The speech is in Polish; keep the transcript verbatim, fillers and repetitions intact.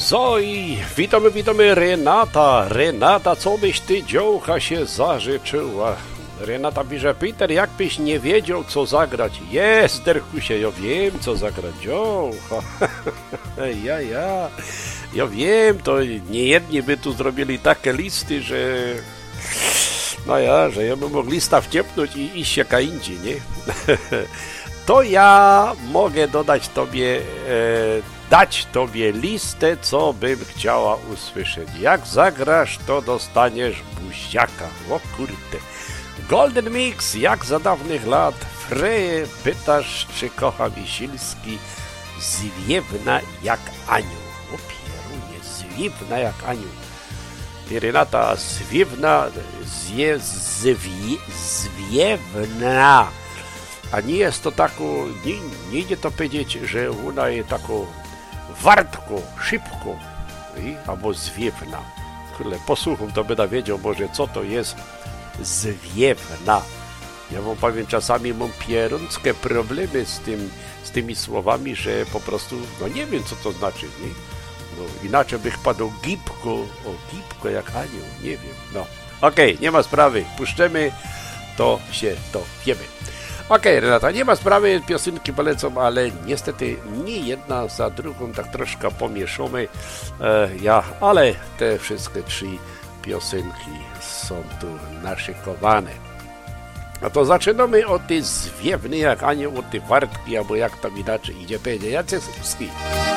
Zoi, witamy, witamy, Renata. Renata, co byś ty dziołcha się zażyczyła? Renata pisze, Peter, jakbyś nie wiedział, co zagrać. Jest, Derkusie, ja wiem, co zagrać. Dziołcha. ja, ja. Ja wiem, to niejedni by tu zrobili takie listy, że... No ja, że ja bym mógł lista wciepnąć i iść jaka indziej, nie? To ja mogę dodać tobie... E, dać tobie listę, co bym chciała usłyszeć. Jak zagrasz, to dostaniesz buziaka. O kurde. Golden Mix, jak za dawnych lat. Freje, pytasz, czy kocha Wisilski. Zwiewna jak anioł. O pierunie, zwiewna jak anioł. Ty, Renata, zwiewna, zje, zwie, zwiewna. A nie jest to taką, nie, nie idzie to powiedzieć, że ona jest taką wartką, szybką, i, albo zwiewna. Kurde, posłucham, to będę wiedział może, co to jest zwiewna. Ja wam powiem, czasami mam pieruńskie problemy z tym, z tymi słowami, że po prostu, no nie wiem, co to znaczy, nie? No, inaczej bych padł gipko, o gipko jak anioł, nie wiem, no. Okej, okay, nie ma sprawy, puszczemy, to się to wiemy. Okej, okay, Renata, nie ma sprawy, piosenki polecam, ale niestety nie jedna za drugą, tak troszkę pomieszamy e, ja, ale te wszystkie trzy piosenki są tu naszykowane. A to zaczynamy od tej zwiewnej jak anioł, od tej wartki, albo jak tam inaczej idzie powiedzieć, Jacek Słupski.